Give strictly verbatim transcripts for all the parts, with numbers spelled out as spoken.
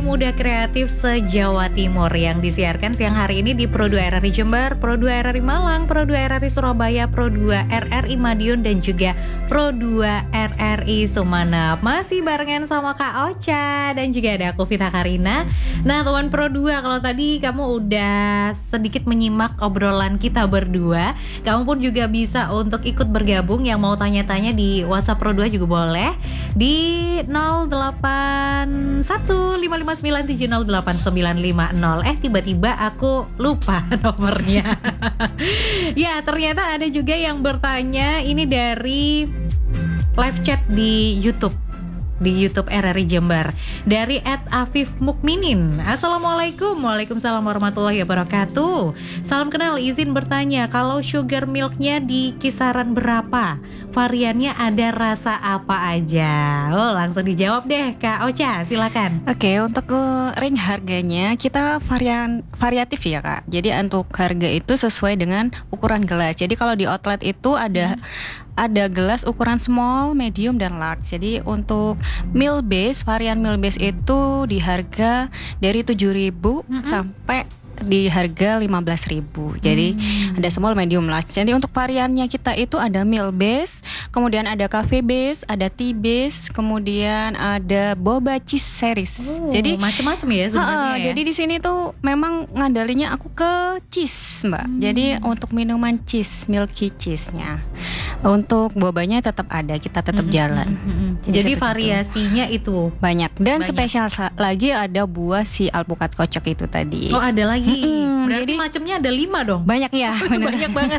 muda kreatif se-Jawa Timur yang disiarkan siang hari ini di Pro dua R R I Jember, Pro dua R R I Malang, Pro dua R R I Surabaya, Pro dua R R I Madiun dan juga Pro dua R R I Sumeneb. Masih barengan sama Kak Ocha dan juga ada aku Vita Karina. Nah teman Pro dua, kalau tadi kamu udah sedikit menyimak obrolan kita berdua, kamu pun juga bisa untuk ikut bergabung. Yang mau tanya-tanya di WhatsApp Pro dua juga boleh di nol delapan satu lima lima sembilan tujuh nol delapan sembilan lima nol. Eh tiba-tiba aku lupa nomornya. Ya ternyata ada juga yang bertanya ini dari live chat di YouTube, di YouTube R R I Jember dari et afif mukminin. Assalamualaikum. Waalaikumsalam warahmatullahi wabarakatuh. Salam kenal, izin bertanya, kalau sugar milknya di kisaran berapa? Variannya ada rasa apa aja? Oh langsung dijawab deh Kak Ocha, silakan. Oke, untuk uh, range harganya kita varian variatif ya Kak. Jadi untuk harga itu sesuai dengan ukuran gelas. Jadi kalau di outlet itu ada hmm. ada gelas ukuran small, medium, dan large. Jadi untuk meal base, varian meal base itu di harga dari tujuh ribu mm-hmm. sampai di harga lima belas ribu. Jadi hmm. ada small, medium, large. Jadi untuk variannya kita itu ada meal base, kemudian ada cafe base, ada tea base, kemudian ada boba cheese series. Oh, jadi macam-macam ya sebenarnya. Uh, ya? Jadi di sini tuh memang ngandalinya aku ke cheese, Mbak. Hmm. Jadi untuk minuman cheese, milky cheese-nya. Untuk bobanya tetap ada, kita tetap hmm, jalan. Hmm, hmm, hmm. Jadi, Jadi variasinya itu banyak. Dan banyak. Spesial lagi ada buah si alpukat kocok itu tadi. Oh ada lagi. Hmm, berarti jadi, macamnya ada lima dong. Banyak ya. Banyak banget.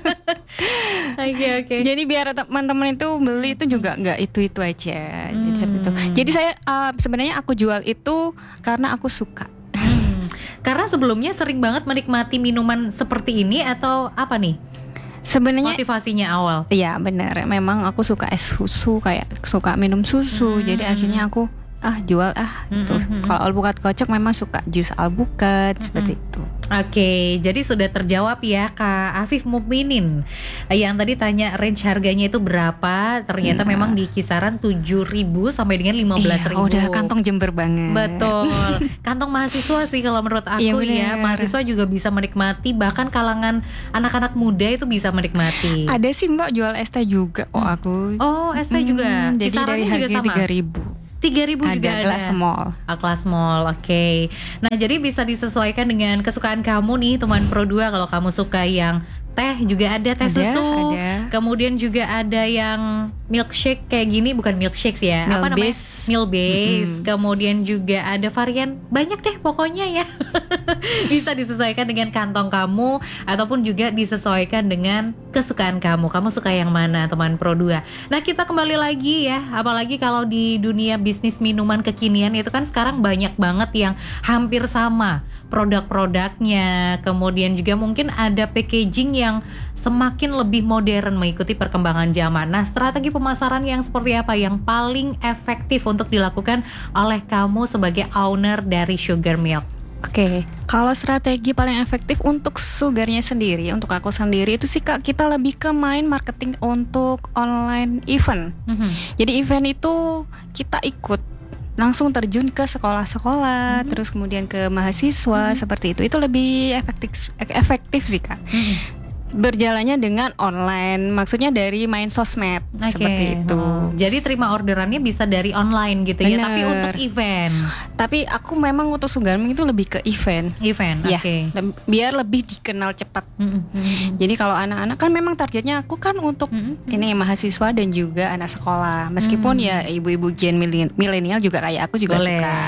Oke oke. Okay. Jadi biar teman-teman itu beli itu juga nggak itu-itu aja. Hmm. Jadi seperti itu. Jadi saya uh, sebenarnya aku jual itu karena aku suka. Hmm. Karena sebelumnya sering banget menikmati minuman seperti ini atau apa nih? Sebenarnya motivasinya awal. Iya benar. Memang aku suka es susu, kayak suka minum susu. Hmm. Jadi akhirnya aku ah jual ah gitu. Mm-hmm. Kalau alpukat kocok memang suka jus alpukat mm-hmm. seperti itu. Oke, okay, jadi sudah terjawab ya Kak Afif Mukminin. Yang tadi tanya range harganya itu berapa? Ternyata nah. memang di kisaran tujuh ribu sampai dengan lima belas ribu. Iya, udah kantong Jember banget. Betul. Kantong mahasiswa sih kalau menurut aku iya, ya. Mahasiswa juga bisa menikmati, bahkan kalangan anak-anak muda itu bisa menikmati. Ada sih Mbak jual es teh juga kok hmm. aku. Oh, es teh hmm, juga. Jadi dari harga tiga ribu. tiga ribu juga ada. Kelas small. Ah, kelas small, oke. Okay. Nah, jadi bisa disesuaikan dengan kesukaan kamu nih, teman Pro dua. Kalau kamu suka yang teh juga ada teh ada, susu. Ada. Kemudian juga ada yang milkshake kayak gini, bukan milkshakes ya. Meal apa namanya? Base. Meal base. Mm-hmm. Kemudian juga ada varian banyak deh pokoknya ya. Bisa disesuaikan dengan kantong kamu ataupun juga disesuaikan dengan kesukaan kamu. Kamu suka yang mana, teman Pro dua? Nah, kita kembali lagi ya. Apalagi kalau di dunia bisnis minuman kekinian itu kan sekarang banyak banget yang hampir sama produk-produknya. Kemudian juga mungkin ada packaging yang semakin lebih modern mengikuti perkembangan zaman. Nah, strategi pemasaran yang seperti apa yang paling efektif untuk dilakukan oleh kamu sebagai owner dari Sugar Milk? Oke, okay. Kalau strategi paling efektif untuk sugarnya sendiri, untuk aku sendiri itu sih Kak, kita lebih ke main marketing untuk online event. Mm-hmm. Jadi event itu kita ikut langsung terjun ke sekolah-sekolah, mm-hmm. terus kemudian ke mahasiswa, mm-hmm. seperti itu. Itu lebih efektif efektif sih Kak. Mm-hmm. Berjalannya dengan online, maksudnya dari main sosmed, okay. seperti itu. Oh. Jadi terima orderannya bisa dari online gitu. Bener. Ya, tapi untuk event. Tapi aku memang untuk Sugar Milk itu lebih ke event. Event, ya, oke. Okay. Le- biar lebih dikenal cepat. Mm-hmm. Jadi kalau anak-anak kan memang targetnya aku kan untuk mm-hmm. ini mahasiswa dan juga anak sekolah. Meskipun mm. ya ibu-ibu gen milenial juga kayak aku juga boleh. Suka.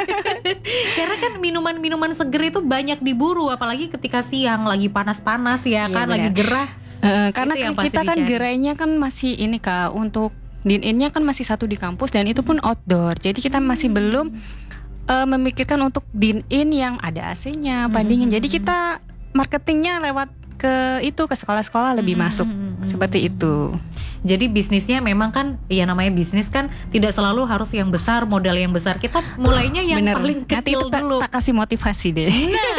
Karena kan minuman-minuman seger itu banyak diburu, apalagi ketika siang lagi panas-panas ya, ya kan, bener. Lagi gerah. Uh, karena kita kan gerainya kan masih ini Kak, untuk din-innya kan masih satu di kampus dan itu pun outdoor. Jadi kita masih hmm. belum uh, memikirkan untuk din-in yang ada A C-nya, pendingin. Hmm. Jadi kita marketingnya lewat ke itu ke sekolah-sekolah lebih hmm. masuk hmm. seperti itu. Jadi bisnisnya memang kan, ya namanya bisnis kan tidak selalu harus yang besar, modal yang besar. Kita mulainya yang bener. paling kecil Nanti dulu. Tak kasih motivasi deh. Nah,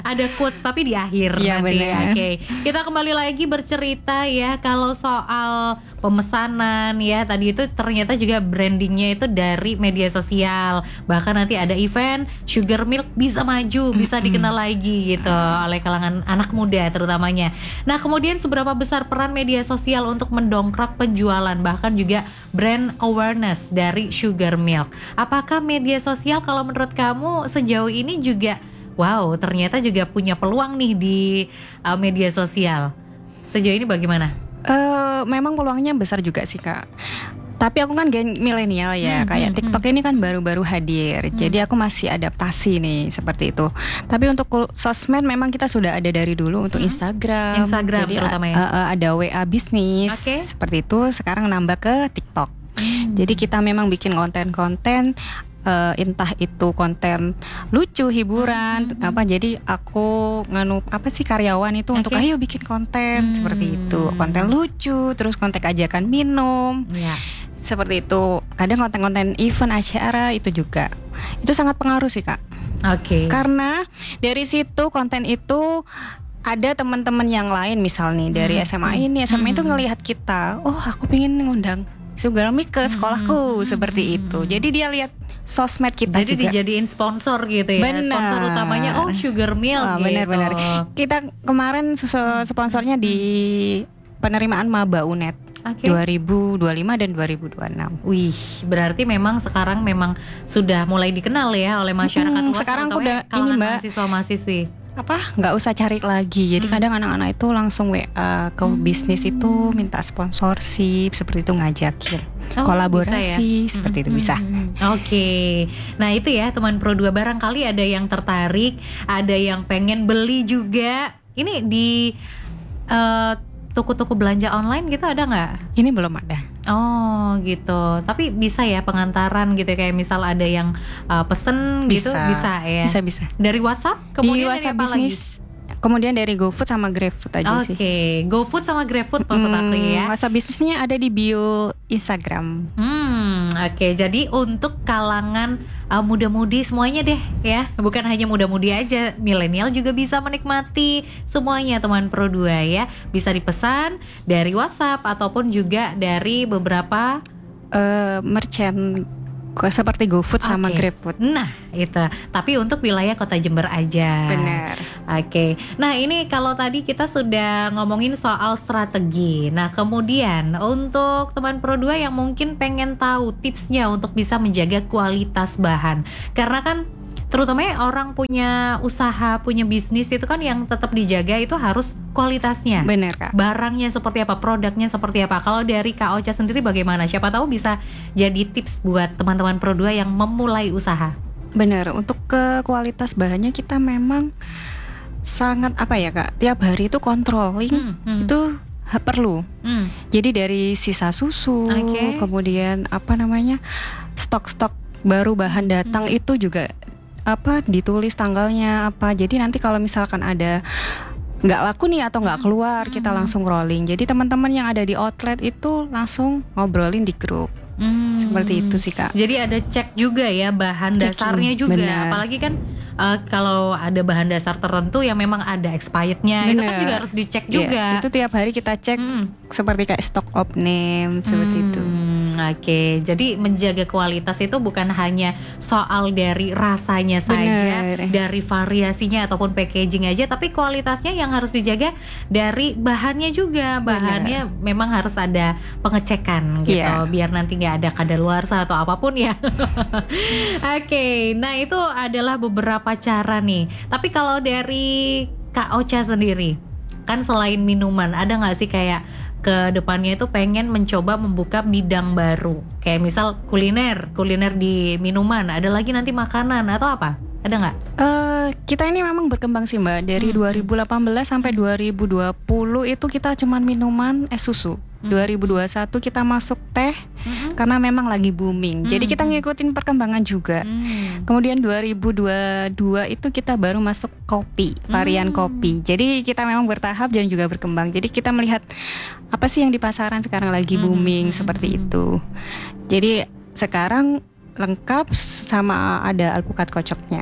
Ada quotes tapi di akhir Iya, nanti. benar. Oke, kita kembali lagi bercerita ya kalau soal pemesanan ya. Tadi itu ternyata juga brandingnya itu dari media sosial. Bahkan nanti ada event Sugar Milk bisa maju, bisa dikenal lagi gitu oleh kalangan anak muda terutamanya. Nah, kemudian seberapa besar peran media sosial untuk mendongkrak penjualan bahkan juga brand awareness dari Sugar Milk? Apakah media sosial kalau menurut kamu sejauh ini juga wow, ternyata juga punya peluang nih di uh, media sosial. Sejauh ini bagaimana? Uh, memang peluangnya besar juga sih Kak. Tapi aku kan gen milenial ya, Hmm, kayak hmm, TikTok ini kan baru-baru hadir, Hmm. jadi aku masih adaptasi nih seperti itu. Tapi untuk kul- sosmed memang kita sudah ada dari dulu untuk Hmm. Instagram, Instagram jadi terutama ya? uh, uh, ada W A bisnis, Oke. seperti itu. Sekarang nambah ke TikTok. Hmm. Jadi kita memang bikin konten-konten. Uh, entah itu konten lucu, hiburan, Hmm. apa. Jadi aku nganu apa sih karyawan itu untuk Oke. ayo bikin konten Hmm. seperti itu, konten lucu, terus konten ajakan minum, Ya. seperti itu. Kadang konten-konten event acara itu juga, itu sangat pengaruh sih Kak. Oke. Karena dari situ konten itu ada teman-teman yang lain, misal nih dari Hmm. S M A ini, S M A itu Hmm. ngelihat kita, oh aku pengen ngundang Sugar Milk ke sekolahku, Hmm. seperti itu. Jadi dia lihat sosmed kita Jadi juga. dijadiin sponsor gitu ya. Benar. Sponsor utamanya oh Sugar Milk Ah, gitu. benar-benar. Kita kemarin se- sponsornya di penerimaan Maba U N E D Oke. dua ribu dua puluh lima dan dua ribu dua puluh enam. Wih, berarti memang sekarang memang sudah mulai dikenal ya oleh masyarakat Hmm, luas. sekarang terutama udah kalangan ini, Mbak. mahasiswa-mahasiswi. Apa? Nggak usah cari lagi. Jadi Hmm. kadang anak-anak itu langsung W A ke Hmm. bisnis itu minta sponsorship, seperti itu ngajakin Oh, kolaborasi, bisa ya? seperti itu Mm, bisa. mm, mm. Oke, nah itu ya teman Pro dua, barangkali ada yang tertarik, ada yang pengen beli juga. Ini di eh, toko-toko belanja online gitu ada nggak? Ini belum ada. Oh gitu, tapi bisa ya pengantaran gitu kayak misal ada yang eh, pesen gitu bisa ya? Bisa bisa. Dari WhatsApp? Di Kemudian dari WhatsApp apa lagi? bisnis. Kemudian dari GoFood sama GrabFood aja Oke, sih. GoFood sama GrabFood maksud aku Hmm, ya. WhatsApp bisnisnya ada di bio Instagram. Hmm, oke. Jadi untuk kalangan uh, muda-mudi semuanya deh ya. Bukan hanya muda-mudi aja, milenial juga bisa menikmati semuanya teman Pro dua ya. Bisa dipesan dari WhatsApp ataupun juga dari beberapa Eh, merchant Kok seperti GoFood sama Oke. GrabFood. Nah, itu. Tapi untuk wilayah Kota Jember aja. Benar. Oke. Nah, ini kalau tadi kita sudah ngomongin soal strategi. Nah, kemudian untuk teman Pro dua yang mungkin pengen tahu tipsnya untuk bisa menjaga kualitas bahan. Karena kan terutamanya orang punya usaha, punya bisnis itu kan yang tetap dijaga itu harus kualitasnya. Benar, Kak. Barangnya seperti apa, produknya seperti apa. Kalau dari Kak Ocha sendiri bagaimana? Siapa tahu bisa jadi tips buat teman-teman Pro dua yang memulai usaha. Benar, untuk ke kualitas bahannya kita memang sangat apa ya, Kak? Tiap hari itu controlling Hmm, hmm. itu ha- perlu. Hmm. Jadi dari sisa susu, Oke. kemudian apa namanya? stok-stok baru bahan datang Hmm. itu juga apa ditulis tanggalnya apa. Jadi nanti kalau misalkan ada nggak laku nih atau nggak keluar, kita Hmm. langsung rolling. Jadi teman-teman yang ada di outlet itu langsung ngobrolin di grup. Hmm. Seperti itu sih, Kak. Jadi ada cek juga ya bahan Checking, dasarnya juga. benar. Apalagi kan uh, kalau ada bahan dasar tertentu yang memang ada expirednya, itu kan Benar. juga harus dicek Iya, juga. itu tiap hari kita cek Hmm. seperti kayak stock of name seperti Hmm, itu. Oke, jadi menjaga kualitas itu bukan hanya soal dari rasanya saja, Benar. dari variasinya ataupun packaging aja, tapi kualitasnya yang harus dijaga dari bahannya juga. Bahannya memang harus ada pengecekan gitu, Iya. biar nanti nggak ada kadaluarsa atau apapun ya. Oke, nah itu adalah beberapa cara nih. Tapi kalau dari Kak Ocha sendiri, kan selain minuman, ada nggak sih kayak ke depannya itu pengen mencoba membuka bidang baru, kayak misal kuliner, kuliner di minuman, ada lagi nanti makanan atau apa? Ada nggak? Eh, kita ini memang berkembang sih, Mbak. Dari Hmm. dua ribu delapan belas sampai dua ribu dua puluh itu kita cuman minuman es susu. Hmm. dua ribu dua puluh satu kita masuk teh Mm-mm. karena memang lagi booming. Jadi kita Hmm. ngikutin perkembangan juga. Hmm. Kemudian dua ribu dua puluh dua itu kita baru masuk kopi, varian Hmm. kopi. Jadi kita memang bertahap dan juga berkembang. Jadi kita melihat apa sih yang di pasaran sekarang lagi Hmm, booming hmm, seperti hmm. itu. Jadi sekarang lengkap sama ada alpukat kocoknya.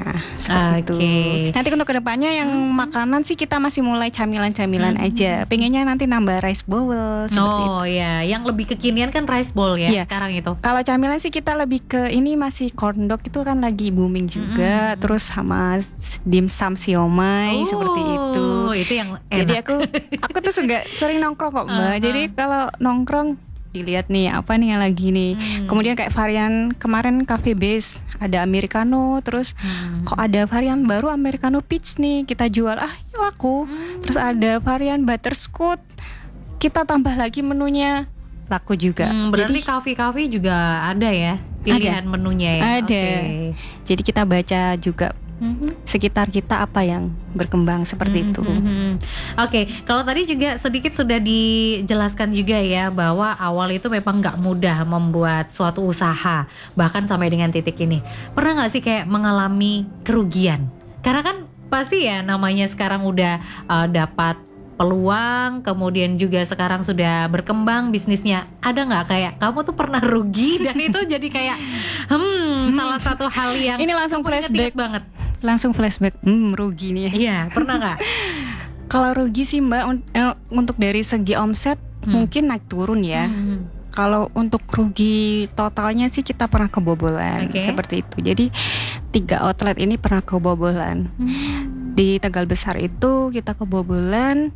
Nah, seperti itu. Oke. Nanti untuk kedepannya yang makanan sih kita masih mulai camilan-camilan Hmm. aja. Pengennya nanti nambah rice bowl seperti itu. Oh ya, yang lebih kekinian kan rice bowl ya Iya. sekarang itu. Kalau camilan sih kita lebih ke ini masih corn dog itu kan lagi booming juga. Mm-mm. Terus sama dimsum siomay seperti itu. Oh, itu yang Jadi enak. aku aku tuh juga sering nongkrong kok Mbak. Uh-huh. Jadi kalau nongkrong dilihat nih apa nih yang lagi nih. Hmm. Kemudian kayak varian kemarin cafe base ada americano, terus Hmm. kok ada varian baru americano peach nih kita jual. Ah, yuk aku. Hmm. Terus ada varian butterscotch. Kita tambah lagi menunya, laku juga. Hmm, berarti Jadi kafe-kafe juga ada ya pilihan menunya ya. Ada. Oke. jadi kita baca juga Mhm. sekitar kita apa yang berkembang seperti itu. Mhm. Oke, kalau tadi juga sedikit sudah dijelaskan juga ya bahwa awal itu memang nggak mudah membuat suatu usaha, bahkan sampai dengan titik ini. Pernah nggak sih kayak mengalami kerugian? Karena kan pasti ya namanya sekarang udah uh, dapat peluang, kemudian juga sekarang sudah berkembang bisnisnya. Ada nggak kayak kamu tuh pernah rugi dan itu jadi kayak hmm salah satu hal yang Ini langsung kamu inget-inget flashback. banget. Langsung flashback, hmm rugi nih. Iya, pernah nggak? Kalau rugi sih Mbak, un- eh, untuk dari segi omset Hmm. mungkin naik turun ya. Hmm. Kalau untuk rugi totalnya sih kita pernah kebobolan Oke. seperti itu. Jadi tiga outlet ini pernah kebobolan. Hmm. Di Tegal Besar itu kita kebobolan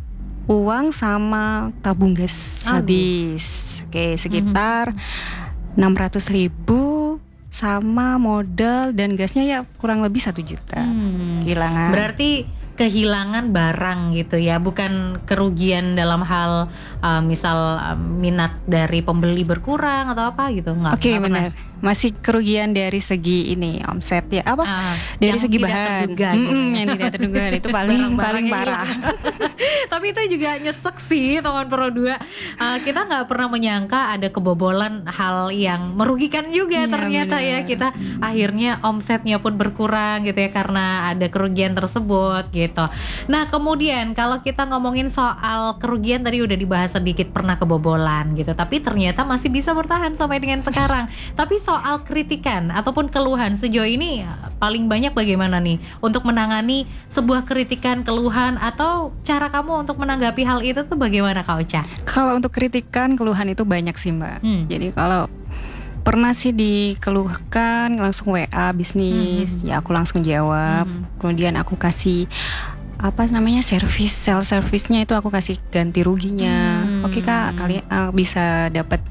uang sama tabung gas Aduh. habis. Oke, sekitar enam ratus ribu sama modal dan gasnya ya kurang lebih satu juta. Hmm. Kehilangan. Berarti kehilangan barang gitu ya, bukan kerugian dalam hal uh, misal uh, minat dari pembeli berkurang atau apa gitu, nggak? Oke, nggak pernah? benar. Masih kerugian dari segi ini omset ya apa? Ah, dari yang segi tidak bahan. terduga gitu Mm-mm, ya. yang tidak terduga itu paling paling Barang-barangnya parah. hilang. Tapi itu juga nyesek sih teman Pro dua. Uh, kita nggak pernah menyangka ada kebobolan hal yang merugikan juga. Iya, Ternyata ya benar. kita akhirnya omsetnya pun berkurang gitu ya karena ada kerugian tersebut gitu. Nah kemudian kalau kita ngomongin soal kerugian tadi udah dibahas sedikit pernah kebobolan gitu. Tapi ternyata masih bisa bertahan sampai dengan sekarang. Tapi soal kritikan ataupun keluhan sejauh ini paling banyak bagaimana nih untuk menangani sebuah kritikan, keluhan atau cara kamu untuk menanggapi hal itu tuh bagaimana Kak Ocha? Kalau untuk kritikan, keluhan itu banyak sih Mbak. Hmm. Jadi kalau pernah sih dikeluhkan langsung W A bisnis, Mhm. ya aku langsung jawab. Mhm. Kemudian aku kasih apa namanya service, sell service-nya itu aku kasih ganti ruginya. Hmm. Oke Kak, kalian uh, bisa dapat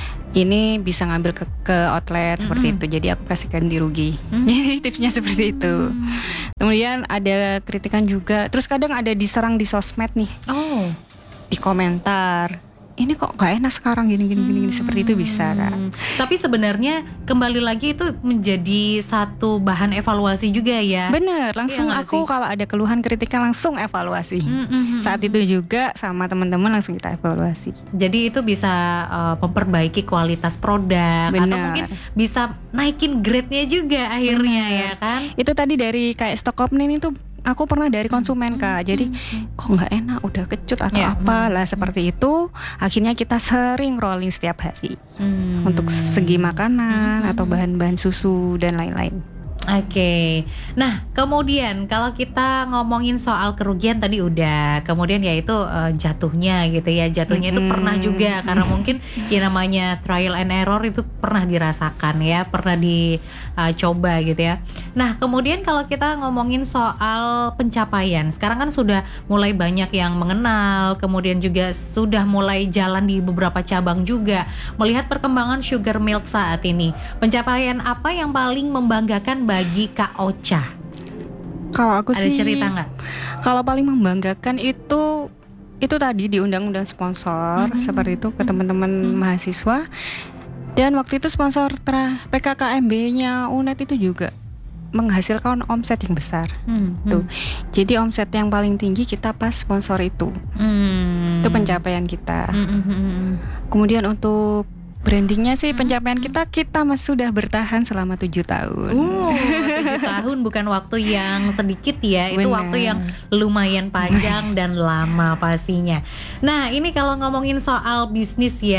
ini bisa ngambil ke, ke outlet seperti Mhm. itu. Jadi aku kasih ganti rugi. Hmm. Jadi tipsnya seperti itu. Kemudian ada kritikan juga. Terus kadang ada diserang di sosmed nih, Oh. di komentar. Ini kok gak enak sekarang gini gini gini, gini. Seperti itu bisa Kak. Hmm. Tapi sebenarnya kembali lagi itu menjadi satu bahan evaluasi juga ya. Bener, langsung Iya nggak aku sih? kalau ada keluhan kritikan langsung evaluasi. Hmm, hmm, hmm, Saat hmm. itu juga sama teman-teman langsung kita evaluasi. Jadi itu bisa uh, memperbaiki kualitas produk atau Benar. mungkin bisa naikin grade-nya juga akhirnya Benar. ya kan. Itu tadi dari kayak stok opening itu aku pernah dari konsumen Kak. Jadi kok nggak enak, udah kecut atau Ya, apa hmm. lah seperti itu. Akhirnya kita sering rolling setiap hari Hmm. untuk segi makanan Hmm. atau bahan-bahan susu dan lain-lain. Oke, nah kemudian kalau kita ngomongin soal kerugian tadi udah, kemudian ya itu eh, jatuhnya gitu ya, jatuhnya itu Mm-mm. pernah juga karena mungkin ya namanya trial and error itu pernah dirasakan ya, pernah dicoba gitu ya. Nah kemudian kalau kita ngomongin soal pencapaian, sekarang kan sudah mulai banyak yang mengenal, kemudian juga sudah mulai jalan di beberapa cabang juga. Melihat perkembangan Sugar Milk saat ini, pencapaian apa yang paling membanggakan bagi Kak Ocha? Kalau aku Ada sih cerita nggak? kalau paling membanggakan itu itu tadi di undang-undang sponsor Mhm. seperti itu ke teman-teman Mhm. mahasiswa. Dan waktu itu sponsor tra P K K M B-nya U N E D itu juga menghasilkan omset yang besar. Hmm, Tuh. Jadi omset yang paling tinggi kita pas sponsor itu. Hmm. Itu pencapaian kita. Hmm, hmm, hmm, hmm. Kemudian untuk brandingnya sih Hmm. pencapaian kita kita masih sudah bertahan selama tujuh tahun. Uh, tujuh tahun bukan waktu yang sedikit ya, itu Benar. waktu yang lumayan panjang dan lama pastinya. Nah ini kalau ngomongin soal bisnis ya,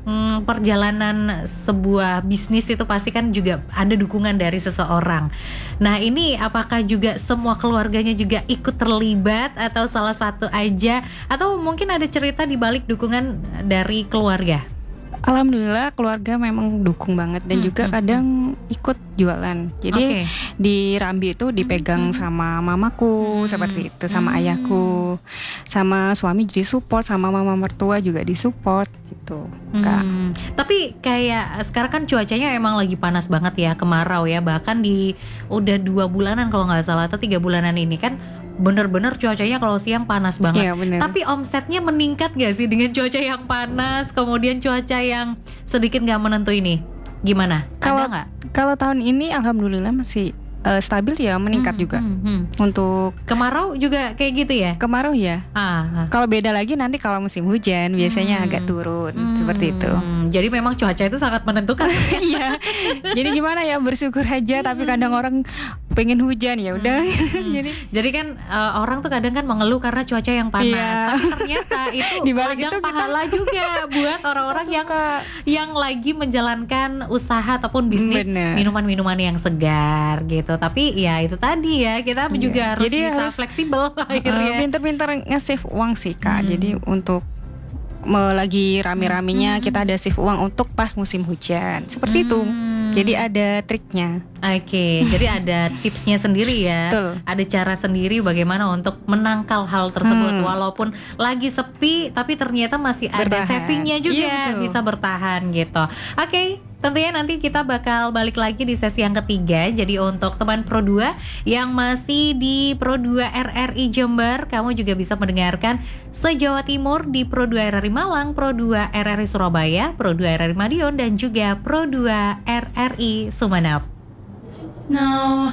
hmm, perjalanan sebuah bisnis itu pasti kan juga ada dukungan dari seseorang. Nah ini apakah juga semua keluarganya juga ikut terlibat atau salah satu aja, atau mungkin ada cerita di balik dukungan dari keluarga? Alhamdulillah keluarga memang dukung banget dan Hmm, juga hmm, kadang ikut jualan. Jadi Oke. di Rambi itu dipegang sama mamaku Hmm. seperti itu, sama Hmm. ayahku, sama suami jadi support, sama mama mertua juga disupport gitu, Kak. Hmm, tapi kayak sekarang kan cuacanya emang lagi panas banget ya, kemarau ya, bahkan di udah dua bulanan kalau nggak salah atau tiga bulanan ini kan bener-bener cuacanya kalau siang panas banget. Iya benar. Tapi omsetnya meningkat gak sih dengan cuaca yang panas, kemudian cuaca yang sedikit nggak menentu ini? Gimana? Kalau Ada nggak? kalau tahun ini alhamdulillah masih eh, stabil ya, meningkat Hmm, juga. hmm, hmm. Untuk Kemarau juga kayak gitu ya? kemarau ya. Ah. Kalau beda lagi nanti kalau musim hujan biasanya Hmm. agak turun Hmm, seperti itu. Jadi memang cuaca itu sangat menentukan. Iya. Jadi gimana ya, bersyukur aja, tapi kadang orang pengen hujan ya udah. Hmm. Jadi Jadi kan uh, orang tuh kadang kan mengeluh karena cuaca yang panas, Iya. tapi ternyata itu Di balik ladang itu kita- pahala juga buat orang-orang yang yang lagi menjalankan usaha ataupun bisnis Bener. minuman-minuman yang segar gitu. Tapi ya itu tadi ya, kita Iya. juga harus Jadi bisa harus, fleksibel eh, akhirnya. pinter-pinter nge-save uang sih Kak. Hmm. Jadi untuk me- lagi rame-ramenya Hmm. kita ada save uang untuk pas musim hujan. Seperti itu. Hmm. Jadi ada triknya. Oke, jadi ada tipsnya sendiri ya. Betul. Ada cara sendiri bagaimana untuk menangkal hal tersebut Hmm. walaupun lagi sepi tapi ternyata masih ada Bertahan. savingnya juga, Iya, betul. bisa bertahan gitu. Oke, tentunya nanti kita bakal balik lagi di sesi yang ketiga. Jadi untuk teman Pro dua yang masih di Pro dua R R I Jember, kamu juga bisa mendengarkan se-Jawa Timur di Pro dua R R I Malang, Pro dua R R I Surabaya, Pro dua R R I Madiun dan juga Pro dua R R I Sumeneb. Now